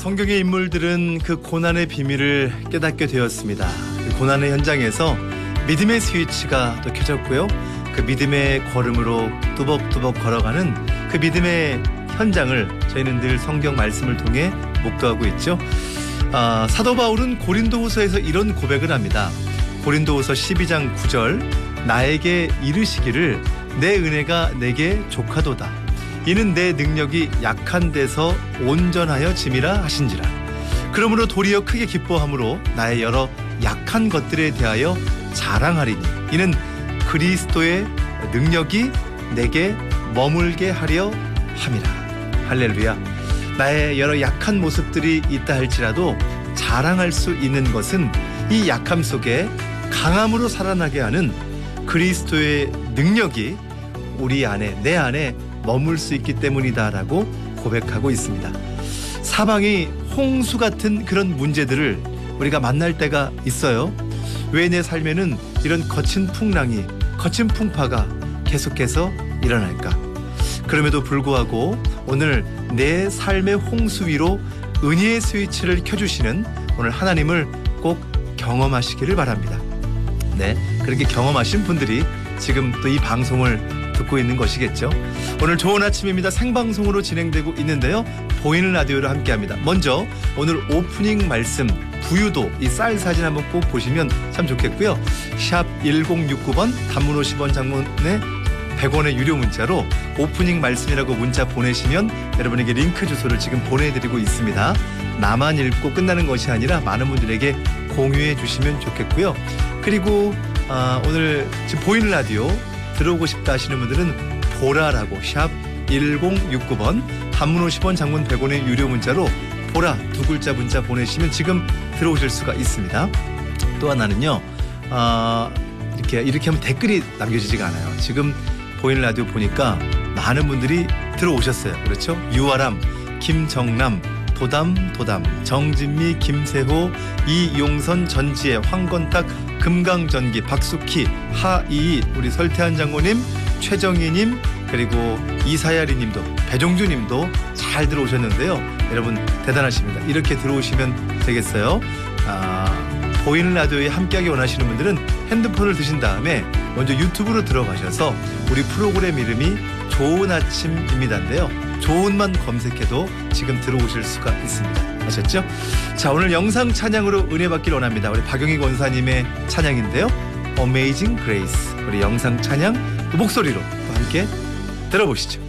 성경의 인물들은 그 고난의 비밀을 깨닫게 되었습니다. 그 고난의 현장에서 믿음의 스위치가 또 켜졌고요. 그 믿음의 걸음으로 뚜벅뚜벅 걸어가는 그 믿음의 현장을 저희는 늘 성경 말씀을 통해 목도하고 있죠. 사도 바울은 고린도후서에서 이런 고백을 합니다. 고린도후서 12장 9절, 나에게 이르시기를 내 은혜가 내게 족하도다. 이는 내 능력이 약한 데서 온전하여 짐이라 하신지라. 그러므로 도리어 크게 기뻐함으로 나의 여러 약한 것들에 대하여 자랑하리니 이는 그리스도의 능력이 내게 머물게 하려 함이라. 할렐루야. 나의 여러 약한 모습들이 있다 할지라도 자랑할 수 있는 것은 이 약함 속에 강함으로 살아나게 하는 그리스도의 능력이 우리 안에, 내 안에 머물 수 있기 때문이다라고 고백하고 있습니다. 사방이 홍수 같은 그런 문제들을 우리가 만날 때가 있어요. 왜 내 삶에는 이런 거친 풍랑이, 거친 풍파가 계속해서 일어날까? 그럼에도 불구하고 오늘 내 삶의 홍수 위로 은혜의 스위치를 켜주시는 오늘 하나님을 꼭 경험하시기를 바랍니다. 네, 그렇게 경험하신 분들이 지금 또 이 방송을 듣고 있는 것이겠죠. 오늘 좋은 아침입니다. 생방송으로 진행되고 있는데요. 보이는 라디오로 함께합니다. 먼저 오늘 오프닝 말씀 부유도 이 쌀 사진 한번 꼭 보시면 참 좋겠고요. 샵 1069번 단문 50원 장문에 100원의 유료 문자로 오프닝 말씀이라고 문자 보내시면 여러분에게 링크 주소를 지금 보내드리고 있습니다. 나만 읽고 끝나는 것이 아니라 많은 분들에게 공유해 주시면 좋겠고요. 그리고 오늘 지금 보이는 라디오 들어오고 싶다 하시는 분들은 보라라고 샵 1069번 단문 50원 장문 100원의 유료 문자로 보라 두 글자 문자 보내시면 지금 들어오실 수가 있습니다. 또 하나는요. 이렇게 하면 댓글이 남겨지지가 않아요. 지금 보이는 라디오 보니까 많은 분들이 들어오셨어요. 그렇죠? 유아람, 김정남, 도담, 정진미, 김세호, 이용선, 전지혜, 황건탁, 금강전기, 박수키, 하이이, 우리 설태한 장모님, 최정희님, 그리고 이사야리님도, 배종주님도 잘 들어오셨는데요. 여러분 대단하십니다. 이렇게 들어오시면 되겠어요. 보이는 라디오에 함께하기 원하시는 분들은 핸드폰을 드신 다음에 먼저 유튜브로 들어가셔서 우리 프로그램 이름이 좋은 아침입니다인데요. 좋은만 검색해도 지금 들어오실 수가 있습니다. 아셨죠? 자, 오늘 영상 찬양으로 은혜 받기를 원합니다. 우리 박영희 권사님의 찬양인데요. Amazing Grace. 우리 영상 찬양 그 목소리로 함께 들어보시죠.